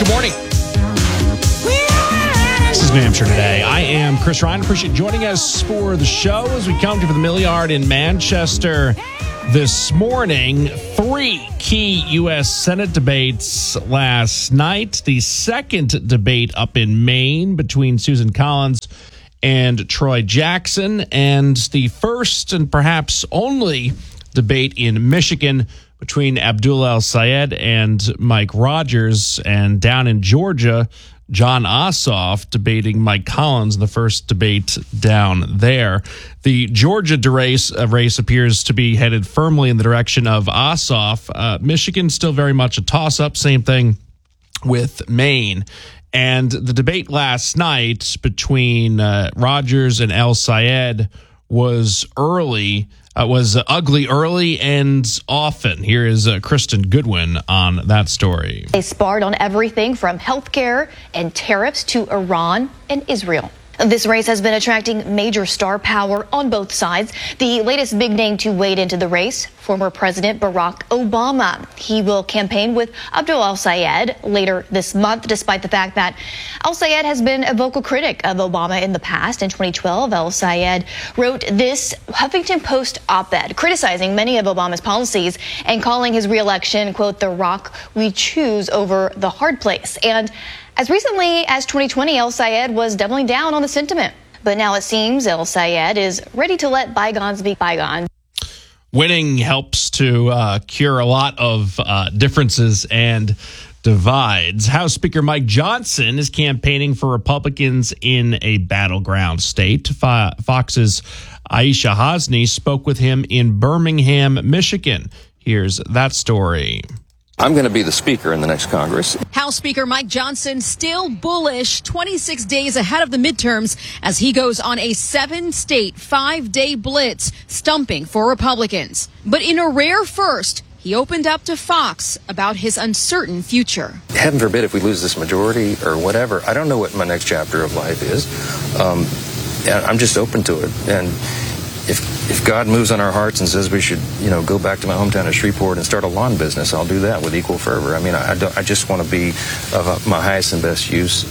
Good morning. This is New Hampshire Today. I am Chris Ryan. Appreciate you joining us for the show as we come to the Milliard in Manchester this morning. 3 key U.S. Senate debates last night. The second debate up in Maine between Susan Collins and Troy Jackson, and the first and perhaps only debate in Michigan between Abdul El-Sayed and Mike Rogers, and down in Georgia, Jon Ossoff debating Mike Collins in the first debate down there. The Georgia race appears to be headed firmly in the direction of Ossoff. Michigan still very much a toss-up. Same thing with Maine. And the debate last night between Rogers and El-Sayed was ugly early and often. Here is Kristen Goodwin on that story. They sparred on everything from healthcare and tariffs to Iran and Israel. This race has been attracting major star power on both sides. The latest big name to wade into the race, former President Barack Obama. He will campaign with Abdul El-Sayed later this month, despite the fact that El-Sayed has been a vocal critic of Obama in the past. In 2012, El-Sayed wrote this Huffington Post op-ed criticizing many of Obama's policies and calling his reelection, quote, the rock we choose over the hard place. And as recently as 2020, El-Sayed was doubling down on the sentiment. But now it seems El-Sayed is ready to let bygones be bygones. Winning helps to cure a lot of differences and divides. House Speaker Mike Johnson is campaigning for Republicans in a battleground state. Fox's Aisha Hasni spoke with him in Birmingham, Michigan. Here's that story. I'm going to be the speaker in the next Congress. House Speaker Mike Johnson still bullish 26 days ahead of the midterms as he goes on a 7-state, 5-day blitz stumping for Republicans. But in a rare first, he opened up to Fox about his uncertain future. Heaven forbid if we lose this majority or whatever. I don't know what my next chapter of life is. And I'm just open to it. And if God moves on our hearts and says we should, go back to my hometown of Shreveport and start a lawn business, I'll do that with equal fervor. I mean, I just want to be of my highest and best use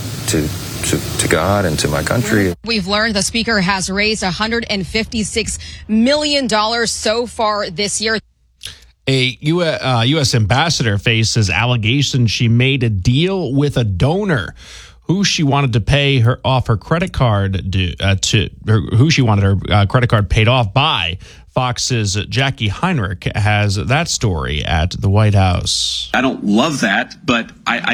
to God and to my country. We've learned the speaker has raised $156 million so far this year. A U.S. ambassador faces allegations she made a deal with a donor who she wanted to pay her off her credit card who she wanted her credit card paid off by. Fox's Jackie Heinrich has that story at the White House. I don't love that, but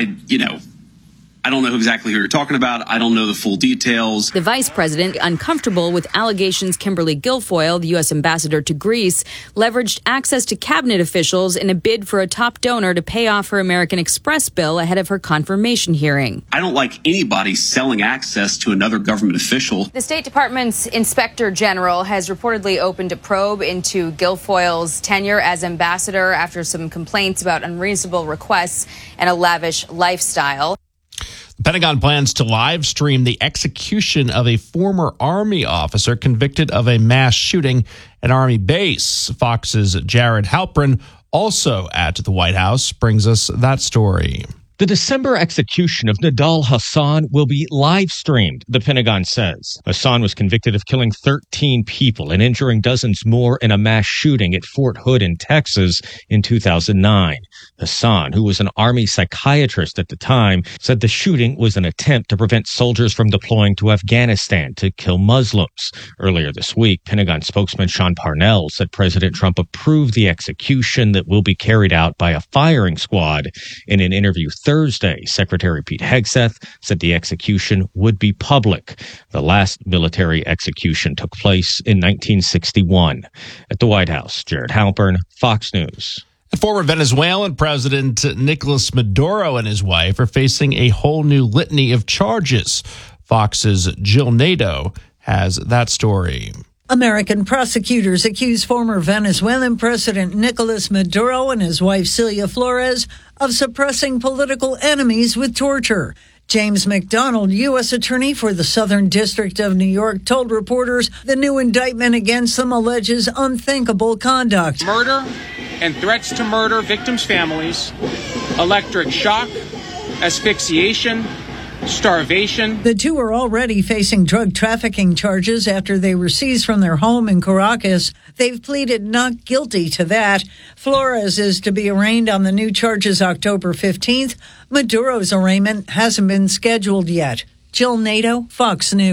I don't know exactly who you're talking about. I don't know the full details. The vice president, uncomfortable with allegations Kimberly Guilfoyle, the U.S. ambassador to Greece, leveraged access to cabinet officials in a bid for a top donor to pay off her American Express bill ahead of her confirmation hearing. I don't like anybody selling access to another government official. The State Department's inspector general has reportedly opened a probe into Guilfoyle's tenure as ambassador after some complaints about unreasonable requests and a lavish lifestyle. The Pentagon plans to live stream the execution of a former Army officer convicted of a mass shooting at Army base. Fox's Jared Halpern, also at the White House, brings us that story. The December execution of Nidal Hasan will be live streamed, the Pentagon says. Hasan was convicted of killing 13 people and injuring dozens more in a mass shooting at Fort Hood in Texas in 2009. Hasan, who was an Army psychiatrist at the time, said the shooting was an attempt to prevent soldiers from deploying to Afghanistan to kill Muslims. Earlier this week, Pentagon spokesman Sean Parnell said President Trump approved the execution that will be carried out by a firing squad. In an interview Thursday, Secretary Pete Hegseth said the execution would be public. The last military execution took place in 1961. At the White House, Jared Halpern, Fox News. Former Venezuelan President Nicolas Maduro and his wife are facing a whole new litany of charges. Fox's Jill Nato has that story. American prosecutors accuse former Venezuelan President Nicolas Maduro and his wife Celia Flores of suppressing political enemies with torture. James McDonald, U.S. Attorney for the Southern District of New York, told reporters the new indictment against them alleges unthinkable conduct. Murder and threats to murder victims' families, electric shock, asphyxiation, starvation. The two are already facing drug trafficking charges after they were seized from their home in Caracas. They've pleaded not guilty to that. Flores is to be arraigned on the new charges October 15th. Maduro's arraignment hasn't been scheduled yet. Jill Nato, Fox News.